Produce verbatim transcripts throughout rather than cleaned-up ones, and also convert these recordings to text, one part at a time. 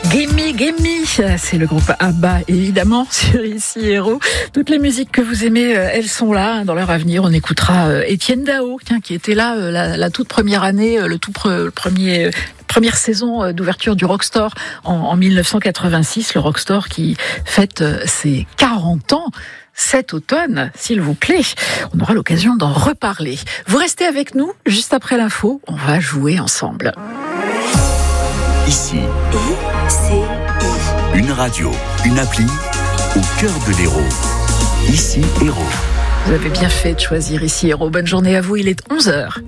Gimme, gimme, c'est le groupe ABBA, évidemment, sur Ici Héros. Toutes les musiques que vous aimez, elles sont là. Dans leur avenir, on écoutera Étienne Dao, tiens, qui était là la, la toute première année, le tout pre, le premier... première saison d'ouverture du Rockstore en, en mille neuf cent quatre-vingt-six, le Rockstore qui fête ses quarante ans cet automne, s'il vous plaît. On aura l'occasion d'en reparler. Vous restez avec nous, juste après l'info, on va jouer ensemble. Ici, I C I. Une radio, une appli, au cœur de l'Hérault. Ici Hérault. Vous avez bien fait de choisir Ici Hérault. Bonne journée à vous, il est onze heures.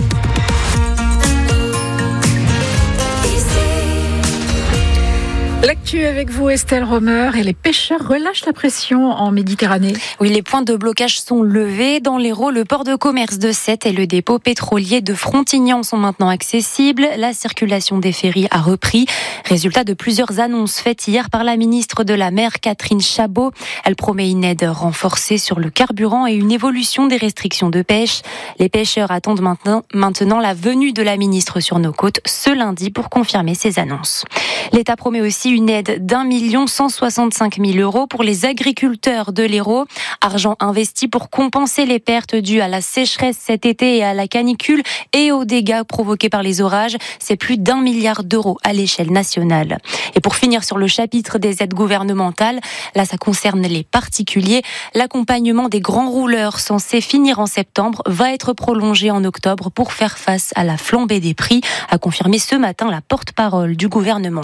L'actu avec vous, Estelle Romer, et les pêcheurs relâchent la pression en Méditerranée. Oui, les points de blocage sont levés. Dans l'Hérault, le port de commerce de Sète et le dépôt pétrolier de Frontignan sont maintenant accessibles. La circulation des ferries a repris. Résultat de plusieurs annonces faites hier par la ministre de la Mer, Catherine Chabot. Elle promet une aide renforcée sur le carburant et une évolution des restrictions de pêche. Les pêcheurs attendent maintenant, maintenant la venue de la ministre sur nos côtes ce lundi pour confirmer ces annonces. L'État promet aussi une aide d'un million cent soixante-cinq mille euros pour les agriculteurs de l'Hérault. Argent investi pour compenser les pertes dues à la sécheresse cet été et à la canicule et aux dégâts provoqués par les orages. C'est plus d'un milliard d'euros à l'échelle nationale. Et pour finir sur le chapitre des aides gouvernementales, là ça concerne les particuliers. L'accompagnement des grands rouleurs censé finir en septembre va être prolongé en octobre pour faire face à la flambée des prix, a confirmé ce matin la porte-parole du gouvernement.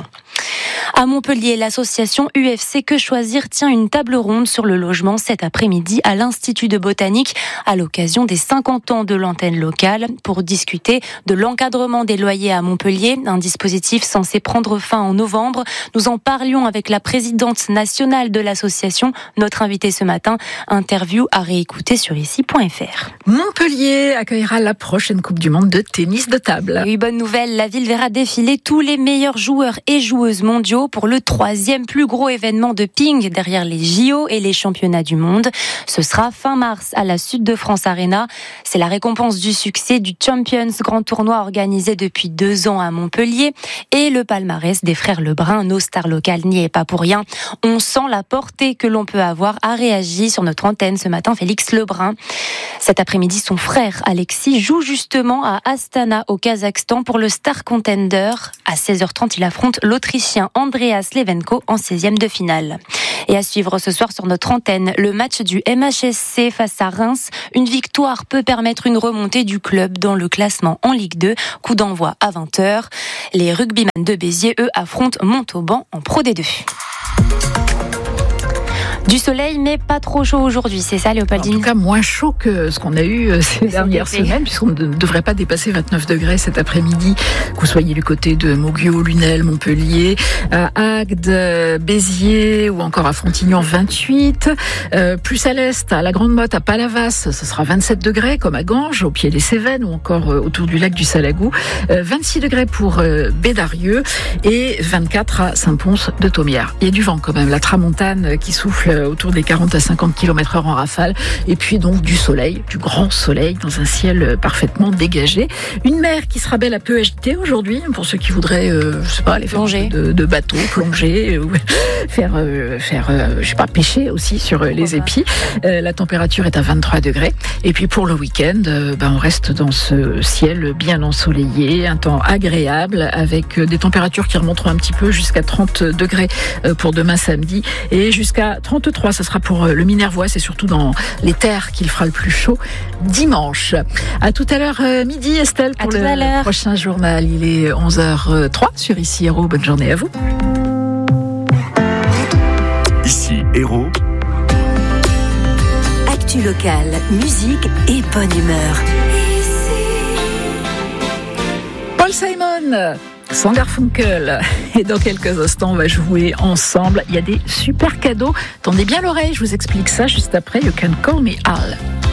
À Montpellier, l'association U F C Que Choisir tient une table ronde sur le logement cet après-midi à l'Institut de Botanique à l'occasion des cinquante ans de l'antenne locale pour discuter de l'encadrement des loyers à Montpellier, un dispositif censé prendre fin en novembre. Nous en parlions avec la présidente nationale de l'association, notre invitée ce matin. Interview à réécouter sur ici point f r. Montpellier accueillera la prochaine Coupe du Monde de tennis de table. Oui, bonne nouvelle, la ville verra défiler tous les meilleurs joueurs et joueuses mondiaux pour le troisième plus gros événement de ping derrière les J O et les championnats du monde. Ce sera fin mars à la Sud de France Arena. C'est la récompense du succès du Champions, grand tournoi organisé depuis deux ans à Montpellier. Et le palmarès des frères Lebrun, nos stars locales, n'y est pas pour rien. On sent la portée que l'on peut avoir, a réagi sur notre antenne ce matin Félix Lebrun. Cet après-midi, son frère Alexis joue justement à Astana au Kazakhstan pour le Star Contender. À seize heures trente, il affronte l'Autrichien Andreas Levenko en seizième de finale. Et à suivre ce soir sur notre antenne, le match du M H S C face à Reims. Une victoire peut permettre une remontée du club dans le classement en Ligue deux. Coup d'envoi à vingt heures. Les rugbyman de Béziers, eux, affrontent Montauban en Pro D deux. Du soleil, mais pas trop chaud aujourd'hui, c'est ça, Léopoldine? En tout cas, moins chaud que ce qu'on a eu ces dernières semaines, puisqu'on ne devrait pas dépasser vingt-neuf degrés cet après-midi, que vous soyez du côté de Moguio, Lunel, Montpellier, à Agde, Béziers ou encore à Frontignan, vingt-huit. Euh, plus à l'est, à la Grande Motte, à Palavas, ce sera vingt-sept degrés, comme à Ganges, au pied des Cévennes ou encore euh, autour du lac du Salagou. Euh, vingt-six degrés pour euh, Bédarieux et vingt-quatre à Saint-Pons de Thomières. Il y a du vent quand même, la tramontane qui souffle autour des quarante à cinquante kilomètres heure en rafale, et puis donc du soleil, du grand soleil dans un ciel parfaitement dégagé. Une mer qui sera belle à peu agitée aujourd'hui pour ceux qui voudraient, euh, je sais pas, aller faire plonger de, de bateau, plonger, ou faire, euh, faire, euh, je sais pas, pêcher aussi sur euh, les épis. Euh, la température est à vingt-trois degrés. Et puis pour le week-end, euh, ben on reste dans ce ciel bien ensoleillé, un temps agréable avec des températures qui remonteront un petit peu jusqu'à trente degrés pour demain samedi et jusqu'à trente-trois. Ça sera pour le Minervois, c'est surtout dans les terres qu'il fera le plus chaud dimanche. À tout à l'heure euh, midi, Estelle, pour le prochain journal. Il est onze heures zéro trois sur Ici Hérault. Bonne journée à vous. Ici Hérault. Actu locale, musique et bonne humeur. Paul Simon, Sander Funkel. Et dans quelques instants, on va jouer ensemble. Il y a des super cadeaux. Tendez bien l'oreille, je vous explique ça juste après. You Can Call Me Al.